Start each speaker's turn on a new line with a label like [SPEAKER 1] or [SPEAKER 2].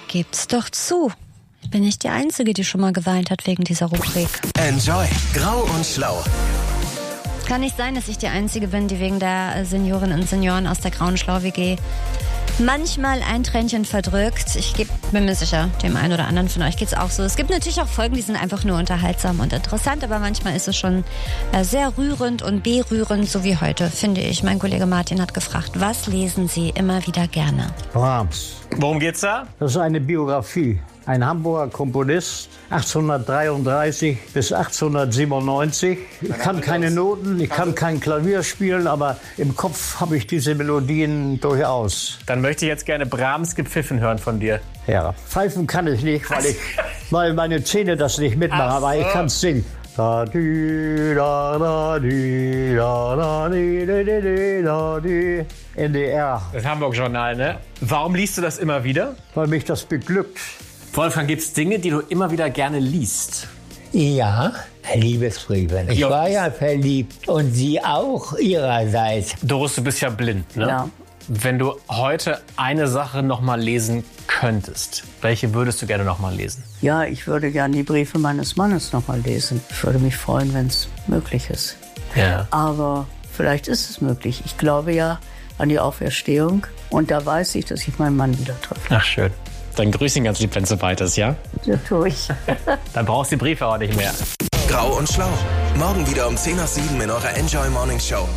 [SPEAKER 1] Gebt's doch zu. Ich bin nicht die Einzige, die schon mal geweint hat wegen dieser Rubrik.
[SPEAKER 2] Enjoy. Grau und Schlau.
[SPEAKER 1] Kann nicht sein, dass ich die Einzige bin, die wegen der Seniorinnen und Senioren aus der Grau und Schlau-WG manchmal ein Tränchen verdrückt. Bin mir sicher, dem einen oder anderen von euch geht's auch so. Es gibt natürlich auch Folgen, die sind einfach nur unterhaltsam und interessant, aber manchmal ist es schon sehr rührend und berührend, so wie heute, finde ich. Mein Kollege Martin hat gefragt, was lesen Sie immer wieder gerne?
[SPEAKER 3] Brahms.
[SPEAKER 4] Worum geht's da?
[SPEAKER 3] Das ist eine Biografie. Ein Hamburger Komponist, 1833 bis 1897. Ich kann keine Noten, ich kann kein Klavier spielen, aber im Kopf habe ich diese Melodien durchaus.
[SPEAKER 4] Dann möchte ich jetzt gerne Brahms gepfiffen hören von dir.
[SPEAKER 3] Ja, pfeifen kann ich nicht, weil meine Zähne das nicht mitmachen, aber ich kann es singen. Da, di, da, da, di, da, da, di, di, di, di, da, di. NDR.
[SPEAKER 4] Das Hamburg-Journal, ne? Warum liest du das immer wieder?
[SPEAKER 3] Weil mich das beglückt.
[SPEAKER 4] Wolfgang, gibt's Dinge, die du immer wieder gerne liest?
[SPEAKER 5] Ja, Liebesbriefe. Ich war ja verliebt und Sie auch ihrerseits.
[SPEAKER 4] Doris, du bist ja blind, ne?
[SPEAKER 6] Ja.
[SPEAKER 4] Wenn du heute eine Sache noch mal lesen könntest, welche würdest du gerne noch mal lesen?
[SPEAKER 6] Ja, ich würde gerne die Briefe meines Mannes noch mal lesen. Ich würde mich freuen, wenn es möglich ist.
[SPEAKER 4] Ja.
[SPEAKER 6] Aber vielleicht ist es möglich. Ich glaube ja an die Auferstehung und da weiß ich, dass ich meinen Mann wieder treffe.
[SPEAKER 4] Ach, schön. Dann grüß ihn ganz lieb, wenn es soweit ist, ja?
[SPEAKER 6] Das tue ich.
[SPEAKER 4] Dann brauchst du die Briefe auch nicht mehr.
[SPEAKER 2] Grau und Schlau. Morgen wieder um 10 nach 7 in eurer Enjoy Morning Show.